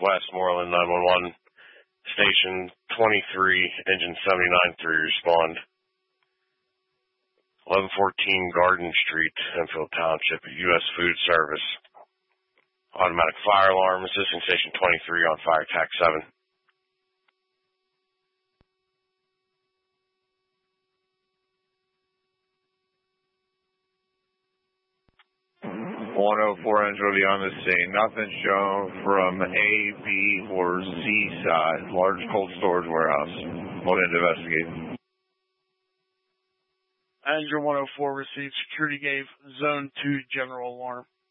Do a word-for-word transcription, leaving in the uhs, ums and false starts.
West, Moreland nine one one, Station twenty-three, Engine seventy-nine three, respond. eleven fourteen Garden Street, Enfield Township, U S Food Service. Automatic fire alarm, assisting Station twenty-three on fire tac seven. one oh four Angeli on the scene. Nothing shown from A, B, or C side. Large cold storage warehouse. We'll investigate. Angel one oh four received. Security gave Zone two general alarm.